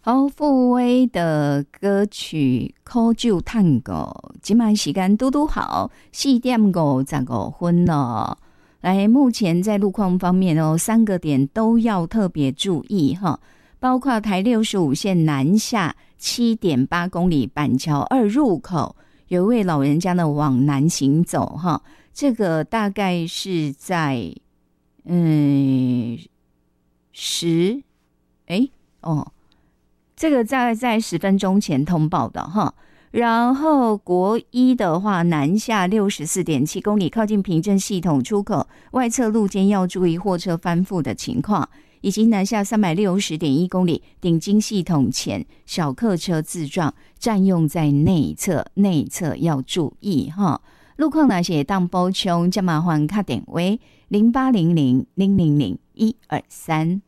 好，傅威的歌曲《苦酒探戈》，今晚时间嘟嘟好，4:55了。来，目前在路况方面哦，3个点都要特别注意哈，包括台65线南下7.8公里板桥2入口，有一位老人家呢往南行走哈，这个大概是在这个大概在10分钟前通报的哈。然后国一的话，南下64.7公里，靠近平镇系统出口外侧路肩要注意货车翻覆的情况，以及南下360.1公里，顶金系统前小客车自撞占用在内侧要注意哈。路况那些当补充，就麻烦打电话0800 000 123。